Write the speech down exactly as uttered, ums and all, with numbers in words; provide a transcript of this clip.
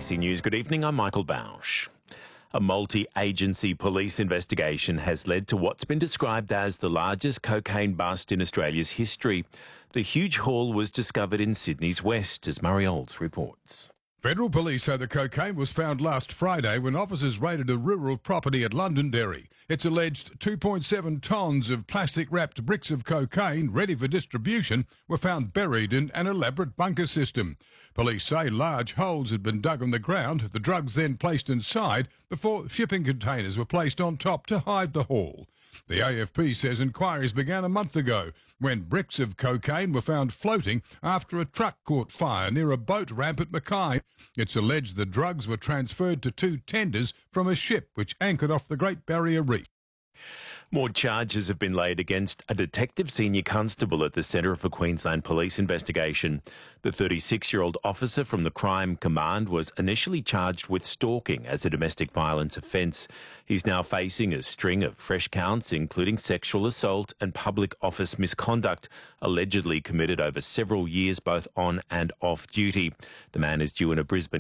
C News, good evening, I'm Michael Bausch. A multi-agency police investigation has led to what's been described as the largest cocaine bust in Australia's history. The huge haul was discovered in Sydney's west, as Murray Olds reports. Federal police say the cocaine was found last Friday when officers raided a rural property at Londonderry. It's alleged two point seven tonnes of plastic-wrapped bricks of cocaine ready for distribution were found buried in an elaborate bunker system. Police say large holes had been dug on the ground, the drugs then placed inside before shipping containers were placed on top to hide the haul. The A F P says inquiries began a month ago when bricks of cocaine were found floating after a truck caught fire near a boat ramp at Mackay. It's alleged the drugs were transferred to two tenders from a ship which anchored off the Great Barrier Reef. More charges have been laid against a detective senior constable at the centre of a Queensland police investigation. The thirty-six-year-old officer from the Crime Command was initially charged with stalking as a domestic violence offence. He's now facing a string of fresh counts, including sexual assault and public office misconduct, allegedly committed over several years both on and off duty. The man is due in a Brisbane